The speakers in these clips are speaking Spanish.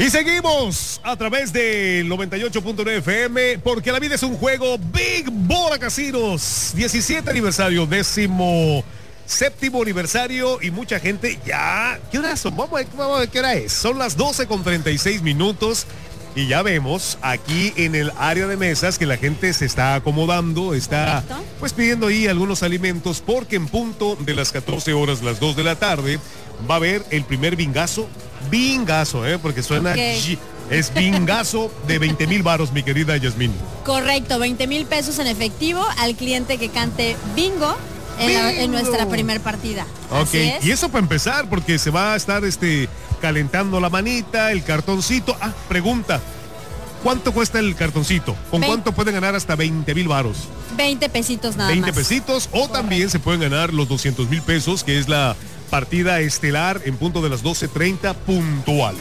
Y seguimos a través del 98.9 FM, porque la vida es un juego. Big Bola Casinos, 17 aniversario, 17º aniversario, y mucha gente ya... ¿Qué hora son? Vamos a ver qué hora es. Son las 12:36. Y ya vemos aquí en el área de mesas que la gente se está acomodando, está pues pidiendo ahí algunos alimentos, porque en punto de las 14 horas, las 2 de la tarde, va a haber el primer bingazo, porque suena, okay. Es bingazo de 20,000 varos, mi querida Yasmín. Correcto, 20,000 pesos en efectivo al cliente que cante bingo en nuestra primer partida. Ok, y eso para empezar, porque se va a estar calentando la manita, el cartoncito. Pregunta, ¿cuánto cuesta el cartoncito? ¿Con cuánto pueden ganar hasta 20,000 varos? 20 pesitos nada más. 20 pesitos, o correcto. También se pueden ganar los 200,000 pesos, que es la partida estelar en punto de las 12:30 puntual.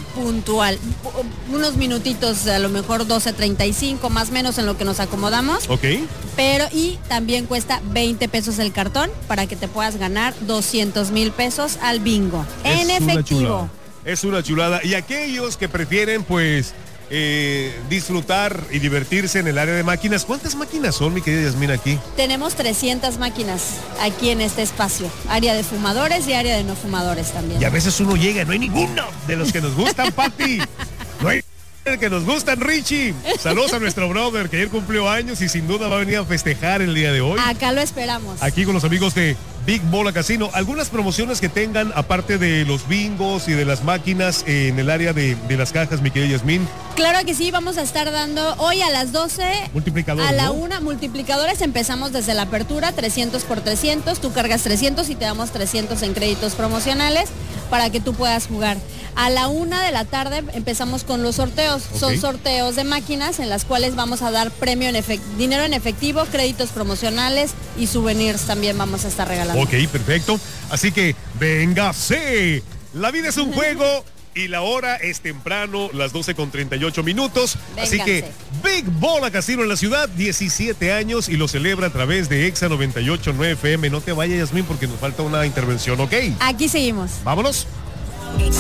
Unos minutitos, a lo mejor 12:35, más o menos en lo que nos acomodamos. Ok. Pero y también cuesta 20 pesos el cartón para que te puedas ganar 200,000 pesos al bingo. En efectivo. Es una chulada. Y aquellos que prefieren pues disfrutar y divertirse en el área de máquinas. ¿Cuántas máquinas son, mi querida Yasmín, aquí? Tenemos 300 máquinas aquí en este espacio. Área de fumadores y área de no fumadores también. Y a veces uno llega, no hay ninguno de los que nos gustan, Pati. No hay que nos gustan, Richie. Saludos a nuestro brother que ayer cumplió años y sin duda va a venir a festejar el día de hoy. Acá lo esperamos. Aquí con los amigos de Big Bola Casino. ¿Algunas promociones que tengan, aparte de los bingos y de las máquinas, en el área de las cajas, mi querida Yasmín? Claro que sí, vamos a estar dando hoy a las 12. Multiplicadores, a la ¿no? 1, multiplicadores. Empezamos desde la apertura, 300 por 300. Tú cargas 300 y te damos 300 en créditos promocionales para que tú puedas jugar. A la 1 de la tarde empezamos con los sorteos. Okay. Son sorteos de máquinas en las cuales vamos a dar premio dinero en efectivo, créditos promocionales y souvenirs también vamos a estar regalando. Ok, perfecto. Así que véngase. La vida es un juego y la hora es temprano, las 12:38. Vénganse. Así que Big Bola Casino en la ciudad, 17 años y lo celebra a través de Exa 98.9 FM. No te vayas, Yasmín, porque nos falta una intervención, ¿ok? Aquí seguimos. Vámonos.